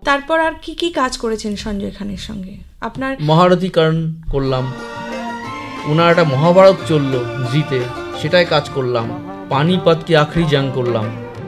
তারপর আর কি কি কাজ করেছেন সঞ্জয় খানের সঙ্গে? আপনার মহারথী কারণ করলাম, ওনার একটা মহাভারত চললো জিতে, সেটাই কাজ করলাম। পানিপত কি আখরি জং করলাম।